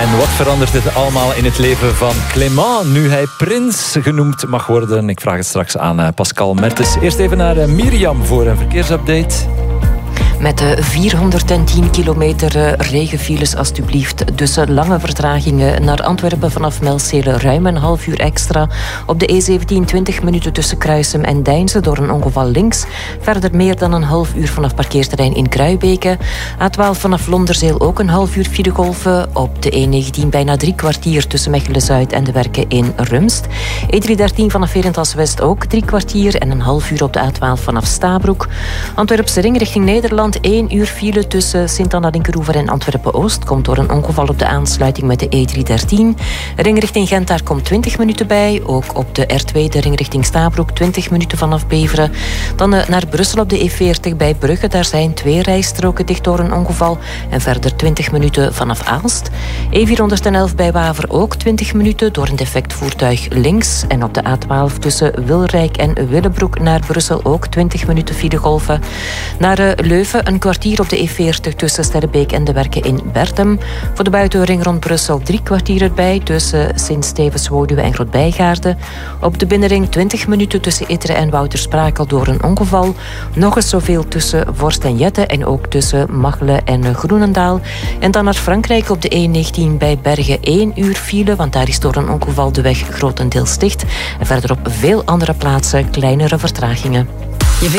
En wat verandert dit allemaal in het leven van Clément nu hij prins genoemd mag worden? Ik vraag het straks aan Pascal Mertens. Eerst even naar Mirjam voor een verkeersupdate. Met de 410 kilometer regenfiles alstublieft. Dus lange vertragingen naar Antwerpen vanaf Melcele. Ruim een half uur extra. Op de E17 20 minuten tussen Kruisem en Deinze door een ongeval links. Verder meer dan een half uur vanaf parkeerterrein in Kruibeke. A12 vanaf Londerzeel ook een half uur filegolven. Op de E19 bijna 3 kwartier tussen Mechelen-Zuid en de werken in Rumst. E313 vanaf Herentals-West ook 3 kwartier en een half uur op de A12 vanaf Stabroek. Antwerpse ring richting Nederland. 1 uur file tussen Sint-Anna-Dinkeroever en Antwerpen-Oost. Komt door een ongeval op de aansluiting met de E313. Ring richting Gent, daar komt 20 minuten bij. Ook op de R2, de ring richting Stabroek, 20 minuten vanaf Beveren. Dan naar Brussel op de E40 bij Brugge. Daar zijn 2 rijstroken dicht door een ongeval. En verder 20 minuten vanaf Aalst. E411 bij Waver ook 20 minuten door een defect voertuig links. En op de A12 tussen Wilrijk en Willebroek naar Brussel ook 20 minuten filegolven. Naar Leuven een kwartier op de E40 tussen Sterrebeek en de werken in Bertem. Voor de buitenring rond Brussel 3 kwartier erbij tussen Sint-Stevens-Woluwe en Grootbijgaarden. Op de binnenring 20 minuten tussen Itteren en Woutersprakel door een ongeval. Nog eens zoveel tussen Vorst en Jette en ook tussen Machelen en Groenendaal. En dan naar Frankrijk op de E19 bij Bergen 1 uur file, want daar is door een ongeval de weg grotendeels dicht. En verder op veel andere plaatsen kleinere vertragingen.